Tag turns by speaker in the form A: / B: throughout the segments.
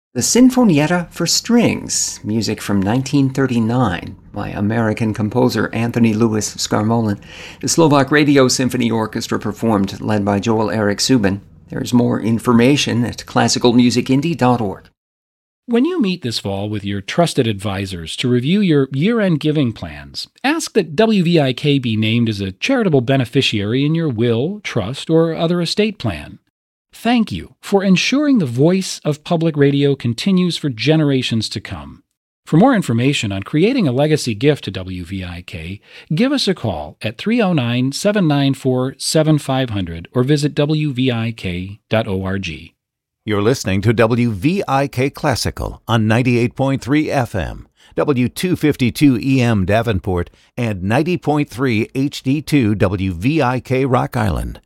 A: The Sinfonietta for Strings, music from 1939 by American composer Anthony Louis Scarmolin. The Slovak Radio Symphony Orchestra performed, led by Joel Eric Subin. There's more information at classicalmusicindie.org.
B: When you meet this fall with your trusted advisors to review your year-end giving plans, ask that WVIK be named as a charitable beneficiary in your will, trust, or other estate plan. Thank you for ensuring the voice of public radio continues for generations to come. For more information on creating a legacy gift to WVIK, give us a call at 309-794-7500 or visit wvik.org.
C: You're listening to WVIK Classical on 98.3 FM, W252 EM Davenport, and 90.3 HD2 WVIK Rock Island.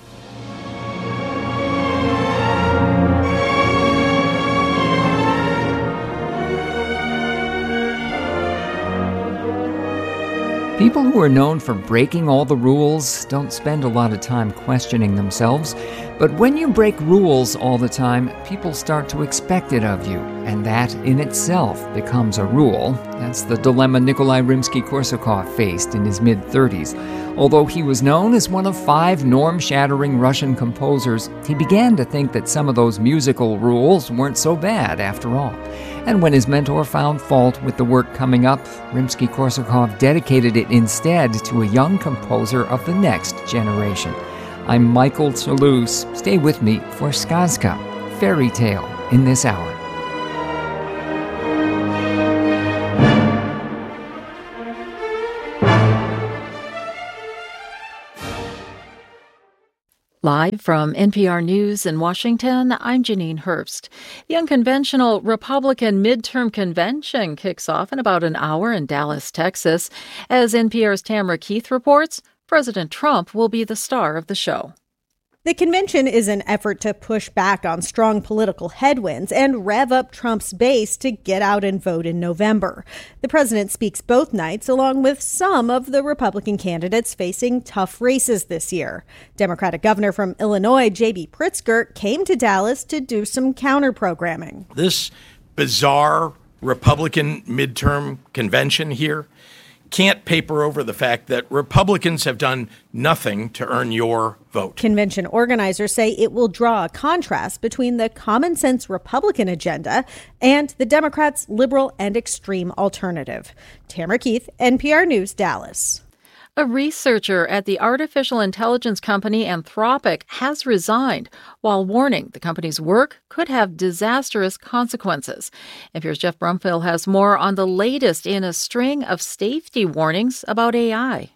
A: People who are known for breaking all the rules don't spend a lot of time questioning themselves. But when you break rules all the time, people start to expect it of you, and that in itself becomes a rule. That's the dilemma Nikolai Rimsky-Korsakov faced in his mid-30s. Although he was known as one of 5 norm-shattering Russian composers, he began to think that some of those musical rules weren't so bad after all. And when his mentor found fault with the work coming up, Rimsky-Korsakov dedicated it instead to a young composer of the next generation. I'm Michael Toulouse. Stay with me for Skazka, Fairy Tale, in this hour.
D: Live from NPR News in Washington, I'm Janine Herbst. The unconventional Republican midterm convention kicks off in about an hour in Dallas, Texas. As NPR's Tamara Keith reports, President Trump will be the star of the show.
E: The convention is an effort to push back on strong political headwinds and rev up Trump's base to get out and vote in November. The president speaks both nights, along with some of the Republican candidates facing tough races this year. Democratic governor from Illinois, J.B. Pritzker, came to Dallas to do some counter-programming.
F: This bizarre Republican midterm convention here can't paper over the fact that Republicans have done nothing to earn your vote.
E: Convention organizers say it will draw a contrast between the common sense Republican agenda and the Democrats' liberal and extreme alternative. Tamara Keith, NPR News, Dallas.
D: A researcher at the artificial intelligence company Anthropic has resigned while warning the company's work could have disastrous consequences. NPR's Jeff Brumfield has more on the latest in a string of safety warnings about AI.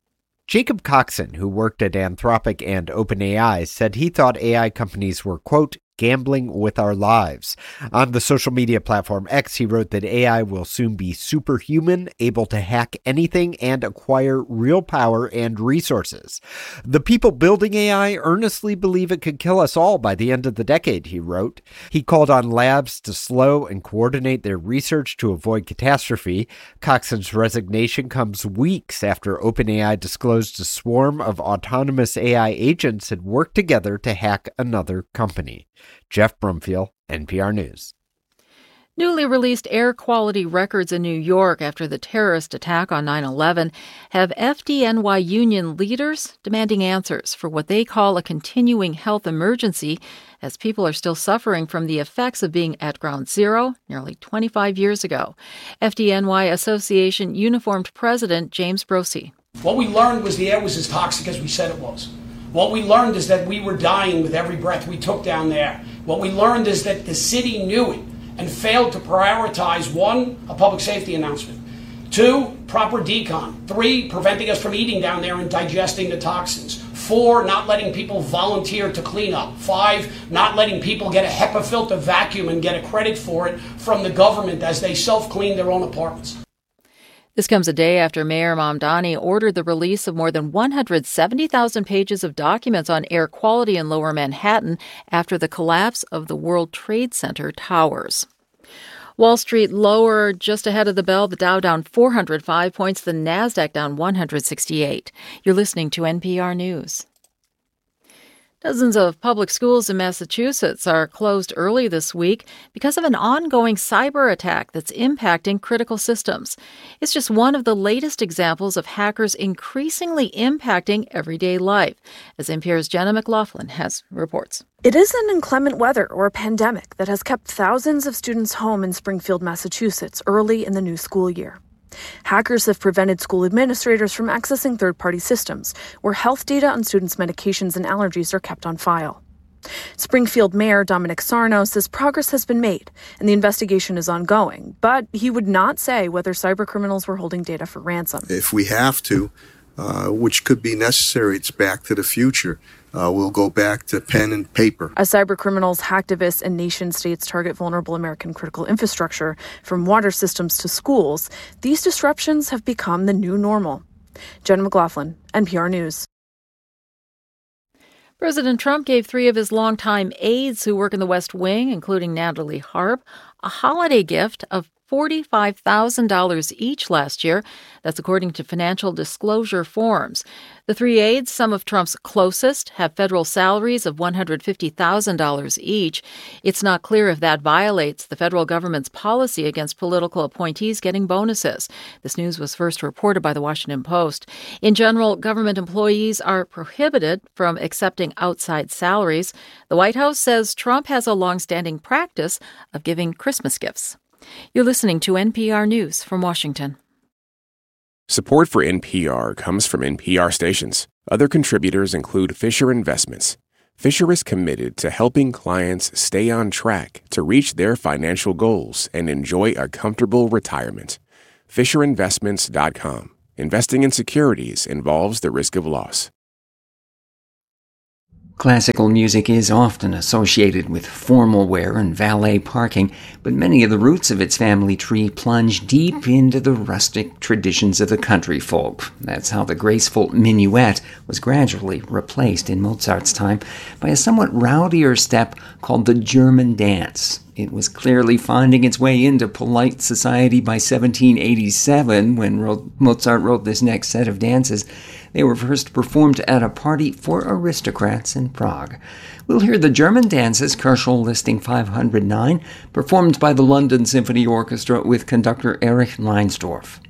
G: Jacob Coxon, who worked at Anthropic and OpenAI, said he thought AI companies were, quote, gambling with our lives. On the social media platform X, he wrote that AI will soon be superhuman, able to hack anything and acquire real power and resources. The people building AI earnestly believe it could kill us all by the end of the decade, he wrote. He called on labs to slow and coordinate their research to avoid catastrophe. Coxon's resignation comes weeks after OpenAI disclosed a swarm of autonomous AI agents had worked together to hack another company. Jeff Brumfield, NPR News.
D: Newly released air quality records in New York after the terrorist attack on 9/11 have FDNY union leaders demanding answers for what they call a continuing health emergency as people are still suffering from the effects of being at ground zero nearly 25 years ago. FDNY Association uniformed president James Brosey.
H: What we learned was the air was as toxic as we said it was. What we learned is that we were dying with every breath we took down there. What we learned is that the city knew it and failed to prioritize, 1, a public safety announcement, 2, proper decon, 3, preventing us from eating down there and digesting the toxins, 4, not letting people volunteer to clean up, 5, not letting people get a HEPA filter vacuum and get a credit for it from the government as they self-clean their own apartments.
D: This comes a day after Mayor Mamdani ordered the release of more than 170,000 pages of documents on air quality in Lower Manhattan after the collapse of the World Trade Center towers. Wall Street lower just ahead of the bell, the Dow down 405 points, the Nasdaq down 168. You're listening to NPR News. Dozens of public schools in Massachusetts are closed early this week because of an ongoing cyber attack that's impacting critical systems. It's just one of the latest examples of hackers increasingly impacting everyday life, as NPR's Jenna McLaughlin has reports.
I: It isn't inclement weather or a pandemic that has kept thousands of students home in Springfield, Massachusetts, early in the new school year. Hackers have prevented school administrators from accessing third-party systems, where health data on students' medications and allergies are kept on file. Springfield Mayor Dominic Sarno says progress has been made, and the investigation is ongoing, but he would not say whether cybercriminals were holding data for ransom.
J: If we have to, which could be necessary, it's back to the future. We'll go back to pen and paper.
I: As cybercriminals, hacktivists, and nation-states target vulnerable American critical infrastructure, from water systems to schools, these disruptions have become the new normal. Jenna McLaughlin, NPR News.
D: President Trump gave 3 of his longtime aides who work in the West Wing, including Natalie Harp, a holiday gift of $45,000 each last year. That's according to financial disclosure forms. The 3 aides, some of Trump's closest, have federal salaries of $150,000 each. It's not clear if that violates the federal government's policy against political appointees getting bonuses. This news was first reported by the Washington Post. In general, government employees are prohibited from accepting outside salaries. The White House says Trump has a longstanding practice of giving Christmas gifts. You're listening to NPR News from Washington.
K: Support for NPR comes from NPR stations. Other contributors include Fisher Investments. Fisher is committed to helping clients stay on track to reach their financial goals and enjoy a comfortable retirement. FisherInvestments.com. Investing in securities involves the risk of loss.
A: Classical music is often associated with formal wear and valet parking, but many of the roots of its family tree plunge deep into the rustic traditions of the country folk. That's how the graceful minuet was gradually replaced in Mozart's time by a somewhat rowdier step called the German dance. It was clearly finding its way into polite society by 1787 when Mozart wrote this next set of dances. They were first performed at a party for aristocrats in Prague. We'll hear the German dances, Koelschel Listing 509, performed by the London Symphony Orchestra with conductor Erich Leinsdorf.